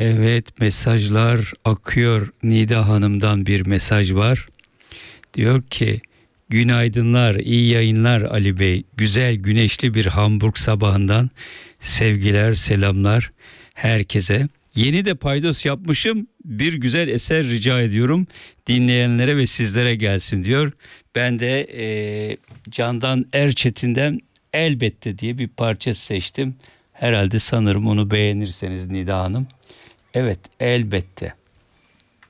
Evet, mesajlar akıyor. Nida Hanım'dan bir mesaj var. Diyor ki günaydınlar, iyi yayınlar Ali Bey. Güzel güneşli bir Hamburg sabahından sevgiler, selamlar herkese. Yeni de paydos yapmışım. Bir güzel eser rica ediyorum. Dinleyenlere ve sizlere gelsin diyor. Ben de Candan Erçetin'den Elbette diye bir parça seçtim. Herhalde sanırım onu beğenirseniz Nida Hanım. Evet, elbette.